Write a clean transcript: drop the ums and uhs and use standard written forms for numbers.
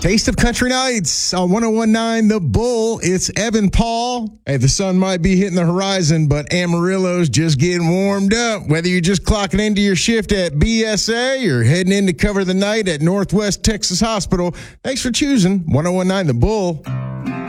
Taste of Country Nights on 101.9 The Bull. It's Evan Paul. Hey, the sun might be hitting the horizon, but Amarillo's just getting warmed up. Whether you're just clocking into your shift at BSA or heading in to cover the night at Northwest Texas Hospital, thanks for choosing 101.9 The Bull.